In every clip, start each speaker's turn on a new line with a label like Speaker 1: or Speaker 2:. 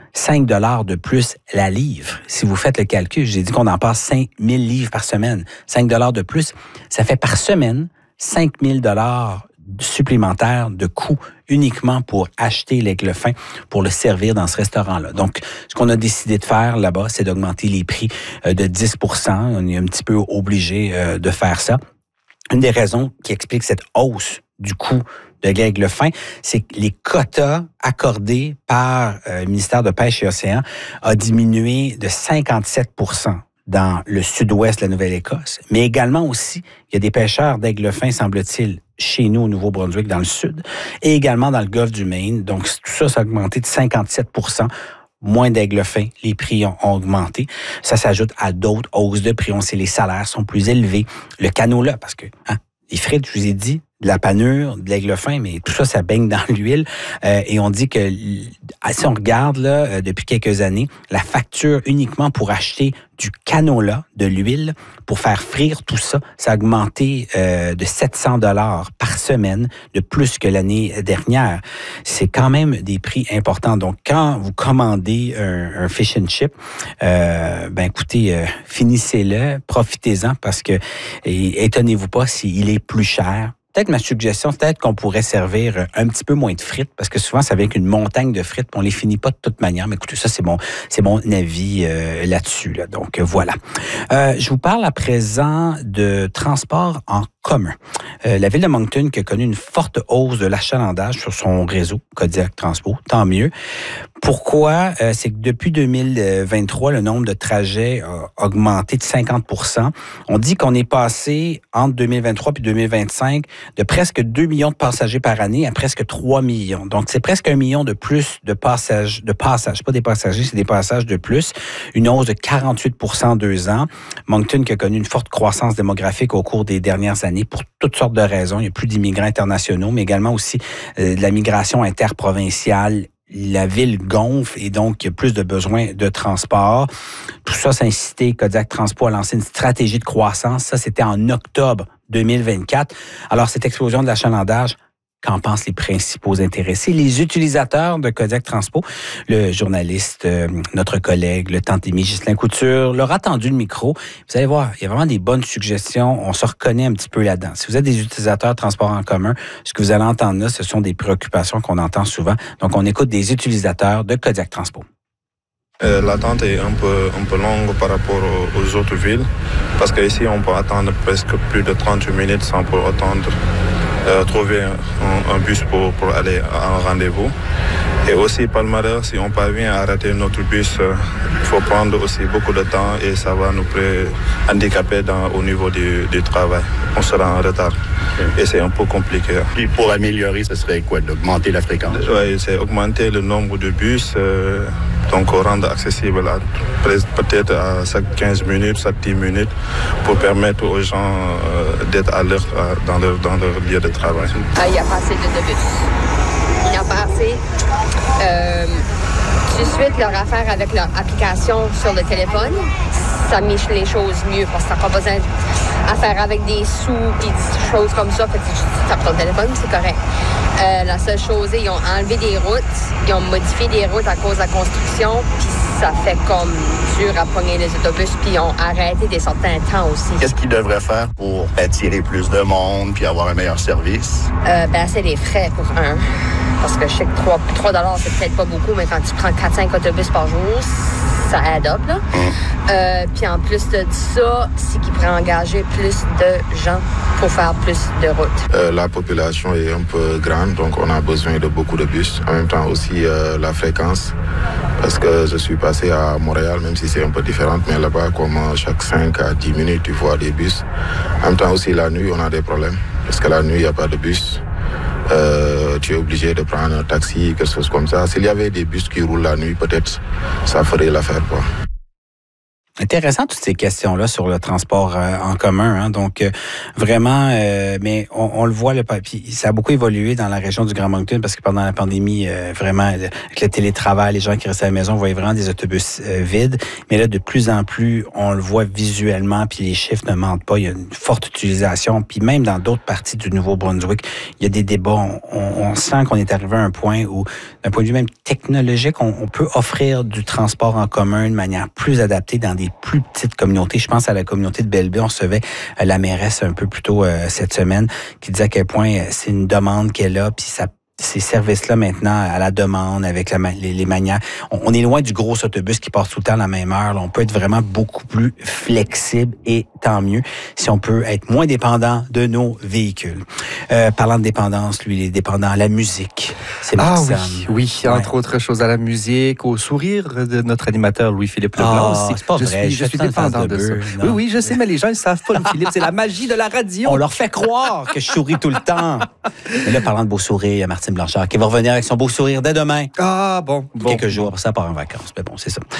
Speaker 1: 5 $ de plus la livre. Si vous faites le calcul, j'ai dit qu'on en passe 5 000 livres par semaine. 5 $ de plus, ça fait par semaine 5 000 $ supplémentaires de coûts uniquement pour acheter l'aigle fin, pour le servir dans ce restaurant-là. Donc, ce qu'on a décidé de faire là-bas, c'est d'augmenter les prix de 10 %. On est un petit peu obligé de faire ça. Une des raisons qui explique cette hausse du coût de l'aigle fin, c'est que les quotas accordés par le ministère de Pêche et Océan a diminué de 57 % dans le sud-ouest de la Nouvelle-Écosse, mais également aussi, il y a des pêcheurs d'aigle fin, semble-t-il, chez nous au Nouveau-Brunswick, dans le sud, et également dans le golfe du Maine. Donc, tout ça a augmenté de 57 %. Moins d'aigles fins, les prix ont augmenté. Ça s'ajoute à d'autres hausses de prix. On sait les salaires sont plus élevés. Le canola, parce que les frites, je vous ai dit, de la panure, de l'aigle fin, mais tout ça, ça baigne dans l'huile. Et on dit que, si on regarde là, depuis quelques années, la facture uniquement pour acheter du canola, de l'huile, pour faire frire tout ça, ça a augmenté de 700 $ par semaine, de plus que l'année dernière. C'est quand même des prix importants. Donc, quand vous commandez un fish and chip, écoutez, finissez-le, profitez-en, parce que, et étonnez-vous pas s'il est plus cher. Peut-être ma suggestion, peut-être qu'on pourrait servir un petit peu moins de frites, parce que souvent, c'est avec une montagne de frites, on les finit pas de toute manière. Mais écoutez, ça, c'est mon avis là-dessus. Là. Donc, voilà. Je vous parle à présent de transport en commun. La ville de Moncton qui a connu une forte hausse de l'achalandage sur son réseau Kodiak Transpo, tant mieux. Pourquoi? C'est que depuis 2023, le nombre de trajets a augmenté de 50 %. On dit qu'on est passé entre 2023 et 2025 de presque 2 millions de passagers par année à presque 3 millions. Donc, c'est presque 1 million de plus de passages, pas des passagers, c'est des passages de plus. Une hausse de 48 % en 2 ans. Moncton qui a connu une forte croissance démographique au cours des dernières années pour toutes sortes de raisons. Il y a plus d'immigrants internationaux, mais également aussi de la migration interprovinciale. La ville gonfle et donc il y a plus de besoins de transport. Tout ça, ça a incité Kodiak Transpo à lancer une stratégie de croissance. Ça, c'était en octobre 2024. Alors, cette explosion de l'achalandage, qu'en pensent les principaux intéressés? Les utilisateurs de Kodiak Transpo, le journaliste, notre collègue, le Tantémy, Ghislain Couture, leur a tendu le micro. Vous allez voir, il y a vraiment des bonnes suggestions. On se reconnaît un petit peu là-dedans. Si vous êtes des utilisateurs de transport en commun, ce que vous allez entendre là, ce sont des préoccupations qu'on entend souvent. Donc, on écoute des utilisateurs de Kodiak Transpo.
Speaker 2: L'attente est un peu longue par rapport aux autres villes, parce qu'ici, on peut attendre presque plus de 30 minutes sans pour attendre trouver un bus pour aller à un rendez-vous. Et aussi, par malheur, si on parvient à rater notre bus, il faut prendre aussi beaucoup de temps et ça va nous handicaper au niveau du travail. On sera en retard. Et c'est un peu compliqué.
Speaker 3: Puis pour améliorer, ce serait quoi? D'augmenter la fréquence?
Speaker 2: Oui, c'est augmenter le nombre de bus, donc rendre accessible peut-être à chaque 15 minutes, chaque 10 minutes, pour permettre aux gens d'être à l'heure dans leur lieu de travail.
Speaker 4: Il n'y a pas assez d'autobus. Il n'y a pas assez. Tout de suite, leur affaire avec leur application sur le téléphone, ça met les choses mieux parce que tu n'as pas besoin à faire avec des sous et des choses comme ça. Fait que tu tapes ton téléphone, c'est correct. La seule chose, ils ont enlevé des routes, ils ont modifié des routes à cause de la construction, puis ça fait comme dur à pogner les autobus, puis ils ont arrêté des certains temps aussi.
Speaker 3: Qu'est-ce qu'ils devraient faire pour attirer plus de monde puis avoir un meilleur service?
Speaker 4: C'est les frais pour un. Parce que je sais que 3 $, c'est peut-être pas beaucoup, mais quand tu prends 4-5 autobus par jour, ça add up, là. Puis en plus de ça, c'est qu'ils pourraient engager plus de gens pour faire plus de routes.
Speaker 2: La population est un peu grande, donc on a besoin de beaucoup de bus. En même temps aussi la fréquence, parce que je suis passé à Montréal, même si c'est un peu différent, mais là-bas, comme chaque 5 à 10 minutes, tu vois des bus. En même temps aussi, la nuit, on a des problèmes, parce que la nuit, il n'y a pas de bus. Tu es obligé de prendre un taxi, quelque chose comme ça. S'il y avait des bus qui roulent la nuit, peut-être ça ferait l'affaire, quoi.
Speaker 1: Intéressant toutes ces questions-là sur le transport en commun. Hein. Donc, vraiment, mais on le voit, ça a beaucoup évolué dans la région du Grand Moncton parce que pendant la pandémie, vraiment, avec le télétravail, les gens qui restaient à la maison voyaient vraiment des autobus vides. Mais là, de plus en plus, on le voit visuellement, puis les chiffres ne mentent pas. Il y a une forte utilisation. Puis même dans d'autres parties du Nouveau-Brunswick, il y a des débats. On sent qu'on est arrivé à un point où, d'un point de vue même technologique, on peut offrir du transport en commun de manière plus adaptée dans des plus petites communautés. Je pense à la communauté de Belleville. On recevait la mairesse un peu plus tôt cette semaine qui disait à quel point c'est une demande qu'elle a, puis ces services-là maintenant à la demande avec les manières. On est loin du gros autobus qui passe tout le temps à la même heure. Là, on peut être vraiment beaucoup plus flexible et tant mieux si on peut être moins dépendant de nos véhicules. Parlant de dépendance, lui, il est dépendant à la musique. C'est
Speaker 5: oui, entre autres choses à la musique, au sourire de notre animateur Louis-Philippe Leblanc aussi.
Speaker 1: C'est pas vrai.
Speaker 5: Je suis dépendant de ça. Oui, je sais, mais les gens ne savent pas, Louis-Philippe, c'est la magie de la radio.
Speaker 1: On leur fait croire que je souris tout le temps. Mais là, parlant de beau sourire, il y a Martine Blanchard qui va revenir avec son beau sourire dès demain.
Speaker 5: Ah, bon.
Speaker 1: Quelques jours après ça, elle part en vacances. Mais bon, c'est ça.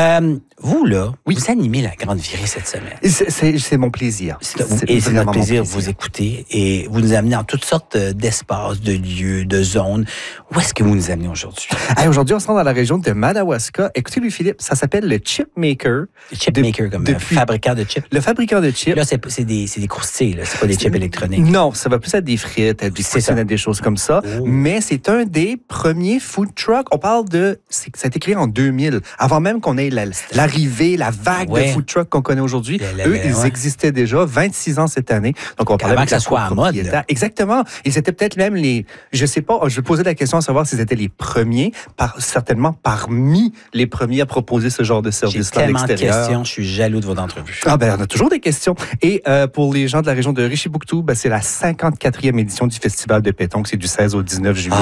Speaker 1: Vous, là, vous animez la Grande Virée cette semaine.
Speaker 5: C'est mon plaisir.
Speaker 1: Et c'est notre plaisir de vous écouter. Et vous nous amenez dans toutes sortes d'espaces, de lieux, de zones. Où est-ce que vous nous amenez aujourd'hui?
Speaker 5: Aujourd'hui, on se rend dans la région de Madawaska. Écoutez, Louis-Philippe, ça s'appelle le Chip Maker.
Speaker 1: Le Chip Maker, comme fabricant de chips.
Speaker 5: Le fabricant de chips.
Speaker 1: Là, c'est des croustilles, là. C'est pas des chips électroniques.
Speaker 5: Non, ça va plus être des frites, des poissonnettes, des choses comme ça. Oh. Mais c'est un des premiers food trucks. On parle ça a été créé en 2000. Avant même qu'on ait l'arrivée, la vague de food trucks qu'on connaît aujourd'hui. Eux, ils existaient déjà, 26 ans cette année. Donc, on parlait
Speaker 1: avant que ça soit en mode.
Speaker 5: Exactement. Et c'était peut-être même je sais pas, je vais poser la question à savoir s'ils étaient les premiers, certainement parmi les premiers à proposer ce genre de service-là à l'extérieur.
Speaker 1: J'ai tellement de questions, je suis jaloux de votre entrevue.
Speaker 5: On a toujours des questions. Et pour les gens de la région de Richibouctou, c'est la 54e édition du Festival de pétanque. C'est du 16 au 19 juillet.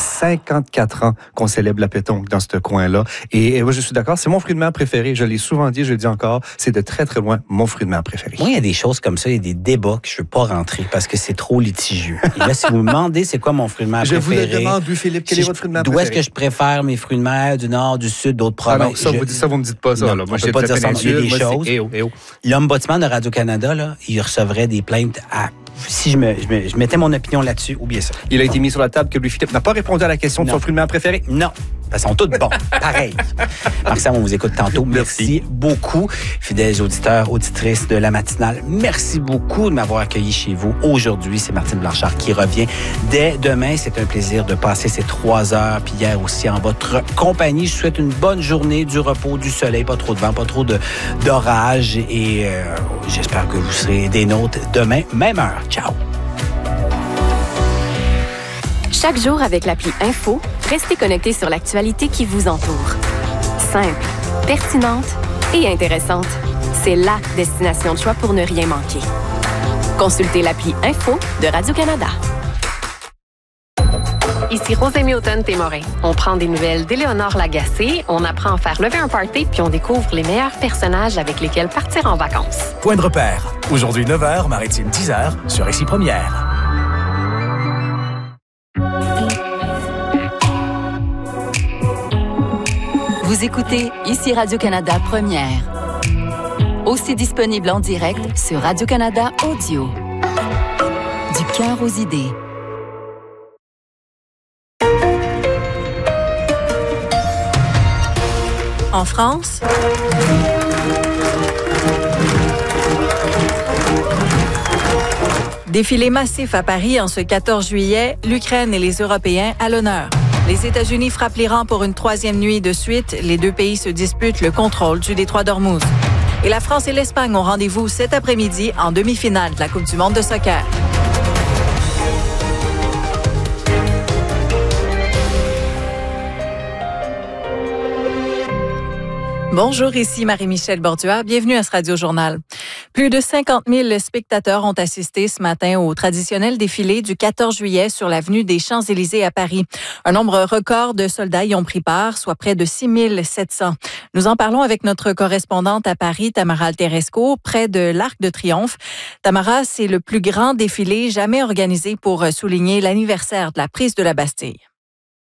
Speaker 5: 54 ans qu'on célèbre la pétanque dans ce coin-là. Et moi, je suis d'accord, c'est mon fruit de mer préféré. Je l'ai souvent dit, je le dis encore, c'est de très, très loin mon fruit de mer préféré.
Speaker 1: Moi, il y a des choses comme ça, il y a des débats que je ne veux pas rentrer parce que c'est trop litigieux. Et là, si vous me demandez c'est quoi mon fruit de mer préféré...
Speaker 5: Je vous le demande, Louis-Philippe, quel est votre fruit de mer préféré?
Speaker 1: D'où est-ce que je préfère mes fruits de mer, du nord, du sud, d'autres provinces?
Speaker 5: Ah non, ça, vous me dites pas ça.
Speaker 1: Non,
Speaker 5: là. Moi,
Speaker 1: je ne peux pas dire ça. Il y a des choses.
Speaker 5: Eh oh.
Speaker 1: L'ombudsman de Radio-Canada, là, il recevrait des plaintes à... Si je mettais mon opinion là-dessus, oubliez ça.
Speaker 5: Il a été mis sur la table que Louis-Philippe n'a pas répondu à la question de son fruit de mer préféré?
Speaker 1: Non. Ils sont tous bons. Pareil. Marc-Sam, on vous écoute tantôt. Merci beaucoup, fidèles auditeurs, auditrices de la matinale. Merci beaucoup de m'avoir accueilli chez vous. Aujourd'hui, c'est Martine Blanchard qui revient dès demain. C'est un plaisir de passer ces 3 heures, puis hier aussi en votre compagnie. Je vous souhaite une bonne journée, du repos, du soleil, pas trop de vent, pas trop d'orage. Et j'espère que vous serez des nôtres demain, même heure. Ciao.
Speaker 6: Chaque jour avec l'appli Info, restez connectés sur l'actualité qui vous entoure. Simple, pertinente et intéressante. C'est la destination de choix pour ne rien manquer. Consultez l'appli Info de Radio-Canada. Ici Rosémie Automne-Témorin. On prend des nouvelles d'Éléonore Lagacé, on apprend à faire lever un party, puis on découvre les meilleurs personnages avec lesquels partir en vacances.
Speaker 7: Point de repère. Aujourd'hui 9h, Maritime 10h, sur Ici Première.
Speaker 8: Vous écoutez Ici Radio-Canada Première. Aussi disponible en direct sur Radio-Canada Audio. Du cœur aux idées.
Speaker 9: En France, défilé massif à Paris en ce 14 juillet, l'Ukraine et les Européens à l'honneur. Les États-Unis frappent l'Iran pour une 3e nuit de suite. Les deux pays se disputent le contrôle du détroit d'Ormuz. Et la France et l'Espagne ont rendez-vous cet après-midi en demi-finale de la Coupe du monde de soccer. Bonjour, ici Marie-Michel Borduas. Bienvenue à ce Radio-Journal. Plus de 50 000 spectateurs ont assisté ce matin au traditionnel défilé du 14 juillet sur l'avenue des Champs-Élysées à Paris. Un nombre record de soldats y ont pris part, soit près de 6 700. Nous en parlons avec notre correspondante à Paris, Tamara Alteresco, près de l'Arc de Triomphe. Tamara, c'est le plus grand défilé jamais organisé pour souligner l'anniversaire de la prise de la Bastille.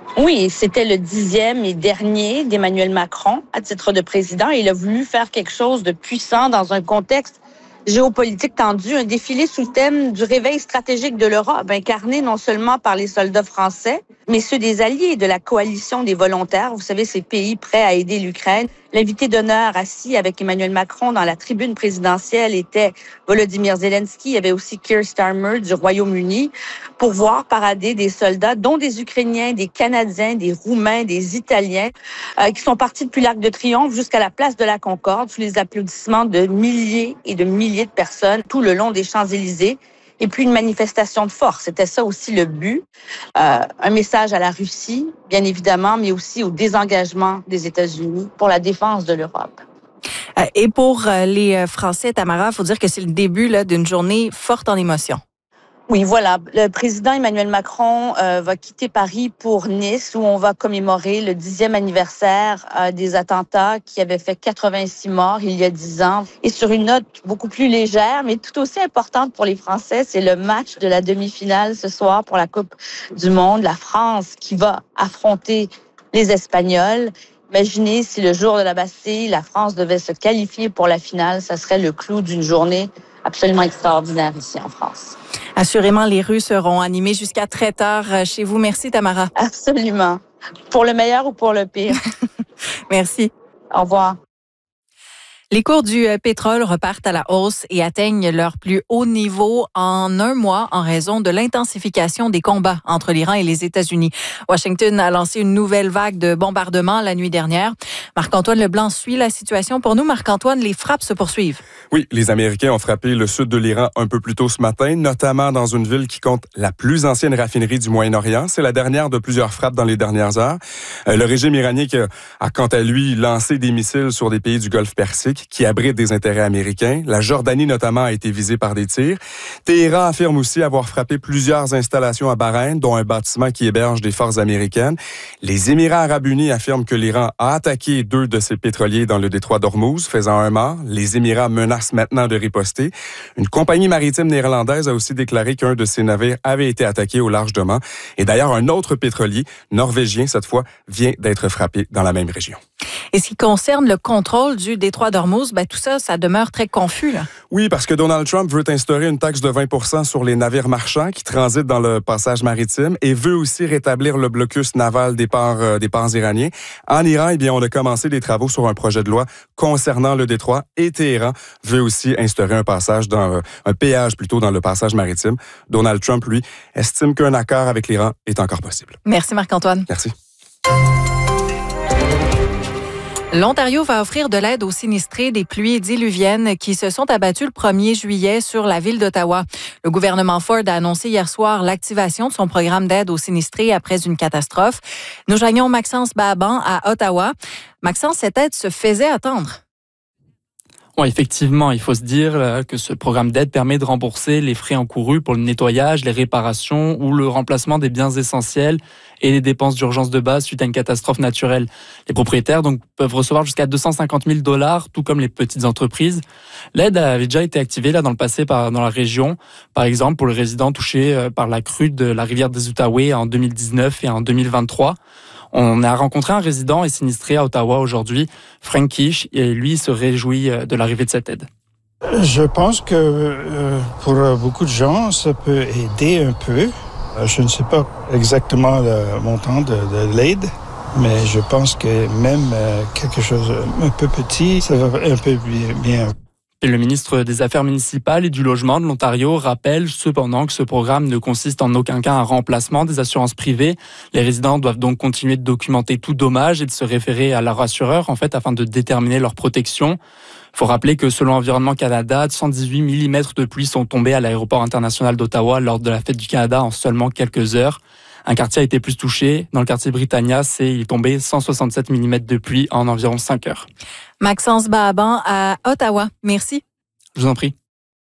Speaker 10: Oui, c'était le 10e et dernier d'Emmanuel Macron à titre de président. Il a voulu faire quelque chose de puissant dans un contexte géopolitique tendu, un défilé sous le thème du réveil stratégique de l'Europe, incarné non seulement par les soldats français, mais ceux des alliés de la coalition des volontaires. Vous savez, ces pays prêts à aider l'Ukraine. L'invité d'honneur assis avec Emmanuel Macron dans la tribune présidentielle était Volodymyr Zelensky. Il y avait aussi Keir Starmer du Royaume-Uni pour voir parader des soldats, dont des Ukrainiens, des Canadiens, des Roumains, des Italiens, qui sont partis depuis l'Arc de Triomphe jusqu'à la place de la Concorde, sous les applaudissements de milliers et de milliers de personnes tout le long des Champs-Élysées. Et puis une manifestation de force. C'était ça aussi le but. Un message à la Russie, bien évidemment, mais aussi au désengagement des États-Unis pour la défense de l'Europe.
Speaker 9: Et pour les Français, Tamara, il faut dire que c'est le début là, d'une journée forte en émotions.
Speaker 10: Oui, voilà. Le président Emmanuel Macron va quitter Paris pour Nice, où on va commémorer le 10e anniversaire des attentats qui avaient fait 86 morts il y a 10 ans. Et sur une note beaucoup plus légère, mais tout aussi importante pour les Français, c'est le match de la demi-finale ce soir pour la Coupe du Monde. La France qui va affronter les Espagnols. Imaginez si le jour de la Bastille, la France devait se qualifier pour la finale. Ça serait le clou d'une journée absolument extraordinaire ici en France.
Speaker 9: Assurément, les rues seront animées jusqu'à très tard chez vous. Merci, Tamara.
Speaker 10: Absolument. Pour le meilleur ou pour le pire.
Speaker 9: Merci.
Speaker 10: Au revoir.
Speaker 9: Les cours du pétrole repartent à la hausse et atteignent leur plus haut niveau en un mois en raison de l'intensification des combats entre l'Iran et les États-Unis. Washington a lancé une nouvelle vague de bombardements la nuit dernière. Marc-Antoine Leblanc suit la situation pour nous. Marc-Antoine, les frappes se poursuivent.
Speaker 11: Oui, les Américains ont frappé le sud de l'Iran un peu plus tôt ce matin, notamment dans une ville qui compte la plus ancienne raffinerie du Moyen-Orient. C'est la dernière de plusieurs frappes dans les dernières heures. Le régime iranien a quant à lui lancé des missiles sur des pays du Golfe Persique qui abritent des intérêts américains. La Jordanie, notamment, a été visée par des tirs. Téhéran affirme aussi avoir frappé plusieurs installations à Bahreïn, dont un bâtiment qui héberge des forces américaines. Les Émirats arabes unis affirment que l'Iran a attaqué 2 de ses pétroliers dans le détroit d'Ormuz, faisant un mort. Les Émirats menacent maintenant de riposter. Une compagnie maritime néerlandaise a aussi déclaré qu'un de ses navires avait été attaqué au large d'Oman. Et d'ailleurs, un autre pétrolier, norvégien cette fois, vient d'être frappé dans la même région.
Speaker 9: Et ce qui concerne le contrôle du détroit d'Ormuz, tout ça, ça demeure très confus, là.
Speaker 11: Oui, parce que Donald Trump veut instaurer une taxe de 20% sur les navires marchands qui transitent dans le passage maritime et veut aussi rétablir le blocus naval des ports iraniens. En Iran, on a commencé des travaux sur un projet de loi concernant le détroit et Téhéran veut aussi instaurer un péage plutôt dans le passage maritime. Donald Trump, lui, estime qu'un accord avec l'Iran est encore possible.
Speaker 9: Merci Marc-Antoine.
Speaker 11: Merci.
Speaker 9: L'Ontario va offrir de l'aide aux sinistrés des pluies diluviennes qui se sont abattues le 1er juillet sur la ville d'Ottawa. Le gouvernement Ford a annoncé hier soir l'activation de son programme d'aide aux sinistrés après une catastrophe. Nous joignons Maxence Baban à Ottawa. Maxence, cette aide se faisait attendre.
Speaker 12: Oui, effectivement, il faut se dire que ce programme d'aide permet de rembourser les frais encourus pour le nettoyage, les réparations ou le remplacement des biens essentiels et les dépenses d'urgence de base suite à une catastrophe naturelle. Les propriétaires donc peuvent recevoir jusqu'à 250 000 $, tout comme les petites entreprises. L'aide avait déjà été activée dans le passé dans la région, par exemple pour les résidents touchés par la crue de la rivière des Outaouais en 2019 et en 2023. On a rencontré un résident et sinistré à Ottawa aujourd'hui, Frank Kish, et lui se réjouit de l'arrivée de cette aide.
Speaker 13: Je pense que pour beaucoup de gens, ça peut aider un peu. Je ne sais pas exactement le montant de l'aide, mais je pense que même quelque chose un peu petit, ça va un peu bien.
Speaker 12: Et le ministre des Affaires municipales et du Logement de l'Ontario rappelle cependant que ce programme ne consiste en aucun cas à un remplacement des assurances privées. Les résidents doivent donc continuer de documenter tout dommage et de se référer à leur assureur afin de déterminer leur protection. Il faut rappeler que selon Environnement Canada, 118 mm de pluie sont tombés à l'aéroport international d'Ottawa lors de la fête du Canada en seulement quelques heures. Un quartier a été plus touché. Dans le quartier Britannia, il est tombé 167 mm de pluie en environ 5 heures.
Speaker 9: Maxence Baban à Ottawa. Merci.
Speaker 12: Je vous en prie.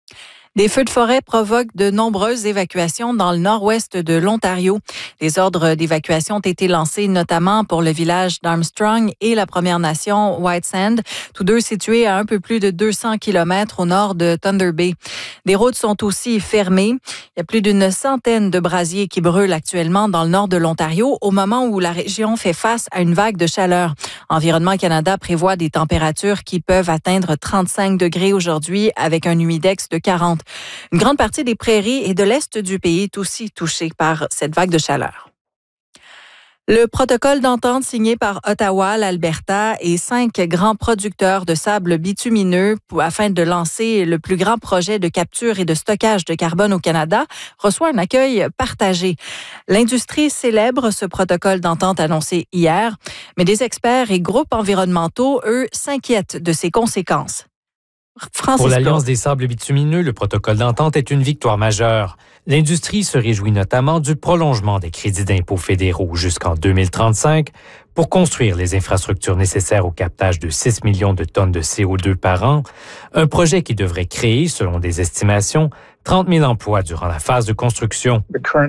Speaker 9: Des feux de forêt provoquent de nombreuses évacuations dans le nord-ouest de l'Ontario. Des ordres d'évacuation ont été lancés notamment pour le village d'Armstrong et la Première Nation Whitesand, tous deux situés à un peu plus de 200 km au nord de Thunder Bay. Des routes sont aussi fermées. Il y a plus d'une centaine de brasiers qui brûlent actuellement dans le nord de l'Ontario au moment où la région fait face à une vague de chaleur. Environnement Canada prévoit des températures qui peuvent atteindre 35 degrés aujourd'hui avec un humidex de 40. Une grande partie des prairies et de l'est du pays est aussi touchée par cette vague de chaleur. Le protocole d'entente signé par Ottawa, l'Alberta et 5 grands producteurs de sable bitumineux afin de lancer le plus grand projet de capture et de stockage de carbone au Canada reçoit un accueil partagé. L'industrie célèbre ce protocole d'entente annoncé hier, mais des experts et groupes environnementaux, eux, s'inquiètent de ses conséquences.
Speaker 14: Pour l'Alliance des sables bitumineux, le protocole d'entente est une victoire majeure. L'industrie se réjouit notamment du prolongement des crédits d'impôt fédéraux jusqu'en 2035 pour construire les infrastructures nécessaires au captage de 6 millions de tonnes de CO2 par an, un projet qui devrait créer, selon des estimations, 30 000 emplois durant la phase de construction.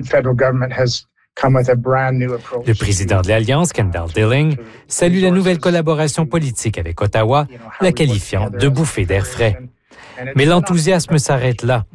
Speaker 14: Le président de l'Alliance, Kendall Dilling, salue la nouvelle collaboration politique avec Ottawa, la qualifiant de bouffée d'air frais. Mais l'enthousiasme s'arrête là.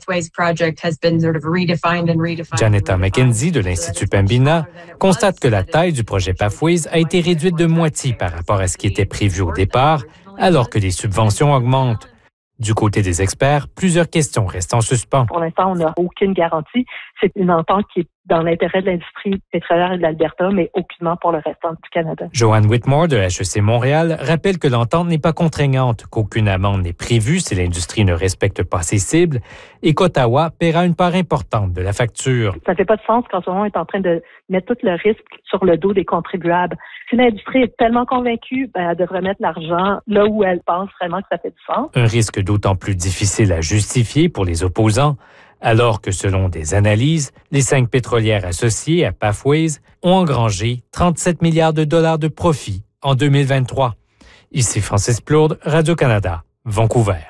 Speaker 14: Janetta McKenzie de l'Institut Pembina constate que la taille du projet Pathways a été réduite de moitié par rapport à ce qui était prévu au départ, alors que les subventions augmentent. Du côté des experts, plusieurs questions restent en suspens.
Speaker 15: Pour l'instant, on n'a aucune garantie. C'est une entente qui est dans l'intérêt de l'industrie pétrolière et de l'Alberta, mais aucunement pour le restant du Canada.
Speaker 14: Joanne Whitmore de HEC Montréal rappelle que l'entente n'est pas contraignante, qu'aucune amende n'est prévue si l'industrie ne respecte pas ses cibles et qu'Ottawa paiera une part importante de la facture.
Speaker 15: Ça ne fait pas de sens quand on est en train de mettre tout le risque sur le dos des contribuables. Si l'industrie est tellement convaincue, elle devrait mettre l'argent là où elle pense vraiment que ça fait du sens.
Speaker 14: Un risque d'autant plus difficile à justifier pour les opposants, alors que selon des analyses, les 5 pétrolières associées à Pathways ont engrangé 37 milliards de dollars de profit en 2023. Ici Francis Plourde, Radio-Canada, Vancouver.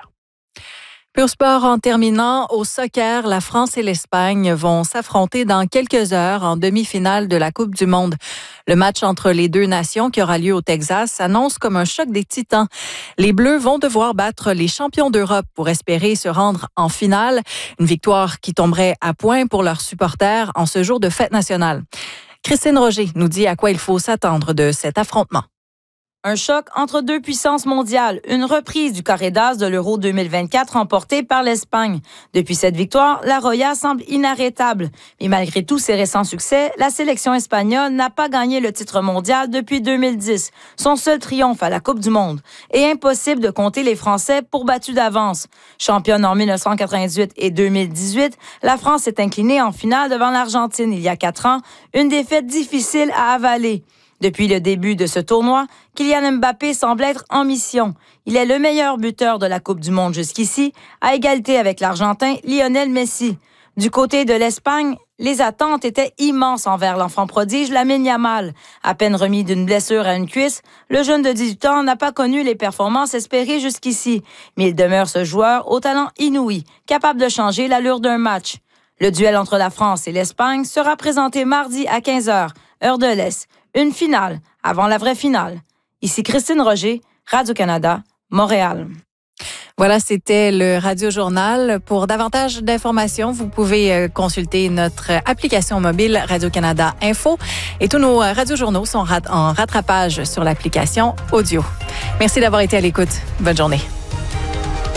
Speaker 9: Pur sport en terminant, au soccer, la France et l'Espagne vont s'affronter dans quelques heures en demi-finale de la Coupe du Monde. Le match entre les deux nations qui aura lieu au Texas s'annonce comme un choc des titans. Les Bleus vont devoir battre les champions d'Europe pour espérer se rendre en finale. Une victoire qui tomberait à point pour leurs supporters en ce jour de fête nationale. Christine Roger nous dit à quoi il faut s'attendre de cet affrontement.
Speaker 16: Un choc entre deux puissances mondiales, une reprise du carré d'as de l'Euro 2024 remporté par l'Espagne. Depuis cette victoire, la Roya semble inarrêtable. Mais malgré tous ses récents succès, la sélection espagnole n'a pas gagné le titre mondial depuis 2010, son seul triomphe à la Coupe du Monde. Et impossible de compter les Français pour battus d'avance. Championne en 1998 et 2018, la France s'est inclinée en finale devant l'Argentine il y a 4 ans, une défaite difficile à avaler. Depuis le début de ce tournoi, Kylian Mbappé semble être en mission. Il est le meilleur buteur de la Coupe du Monde jusqu'ici, à égalité avec l'Argentin Lionel Messi. Du côté de l'Espagne, les attentes étaient immenses envers l'enfant prodige Lamine Yamal. À peine remis d'une blessure à une cuisse, le jeune de 18 ans n'a pas connu les performances espérées jusqu'ici. Mais il demeure ce joueur au talent inouï, capable de changer l'allure d'un match. Le duel entre la France et l'Espagne sera présenté mardi à 15h, heure de l'Est. Une finale avant la vraie finale. Ici Christine Roger, Radio-Canada, Montréal.
Speaker 9: Voilà, c'était le Radio-Journal. Pour davantage d'informations, vous pouvez consulter notre application mobile Radio-Canada Info. Et tous nos radiojournaux sont en rattrapage sur l'application audio. Merci d'avoir été à l'écoute. Bonne journée.